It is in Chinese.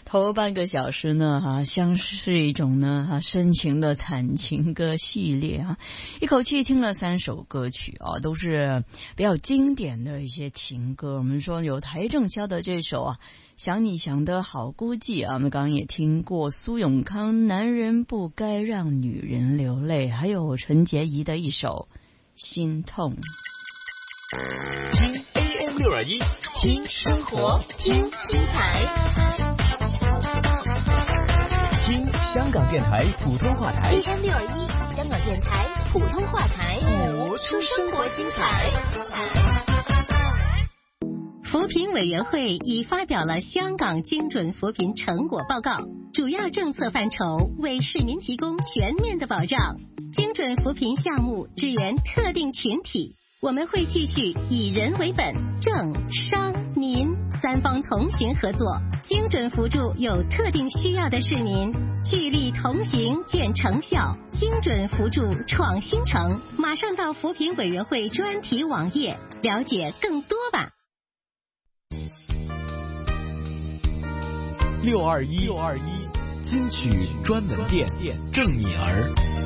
头半个小时呢，像是一种呢深情的惨情歌系列啊，一口气听了3首歌曲啊，都是比较经典的一些情歌。我们说有邰正宵的这首啊，想你想得好孤寂啊，我们刚刚也听过苏永康男人不该让女人流泪，还有陈洁仪的一首心痛。 听 AM 621，听生活，听精彩，听香港电台普通话台 AM 621，香港电台普通话台， 活出生活精彩。 扶贫委员会已发表了香港精准扶贫成果报告，主要政策范畴为市民提供全面的保障。精准扶贫项目支援特定群体，我们会继续以人为本，政商民3方同行合作，精准扶助有特定需要的市民，聚力同行见成效，精准扶助创新城。马上到扶贫委员会专题网页了解更多吧。 621金曲专门店，郑敏儿。